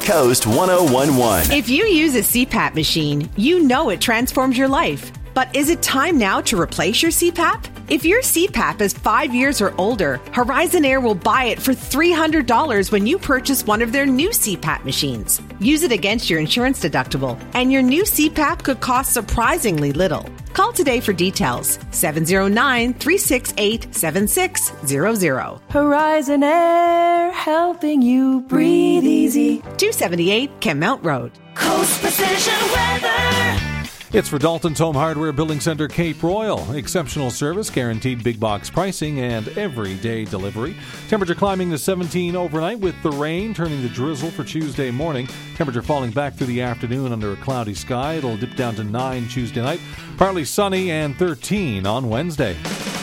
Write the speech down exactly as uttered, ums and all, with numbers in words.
Coast one oh one point one. If you use a C PAP machine, you know it transforms your life. But is it time now to replace your C PAP? If your C PAP is five years or older, Horizon Air will buy it for three hundred dollars when you purchase one of their new C PAP machines. Use it against your insurance deductible, and your new C PAP could cost surprisingly little. Call today for details. seven oh nine, three six eight, seven six zero zero. Horizon Air, helping you breathe easy. two seventy-eight Kenmount Road. Coast Precision Weather. It's for Dalton's Home Hardware Building Center, Cape Royal. Exceptional service, guaranteed big box pricing, and everyday delivery. Temperature climbing to seventeen overnight with the rain turning to drizzle for Tuesday morning. Temperature falling back through the afternoon under a cloudy sky. It'll dip down to nine Tuesday night. Partly sunny and thirteen on Wednesday.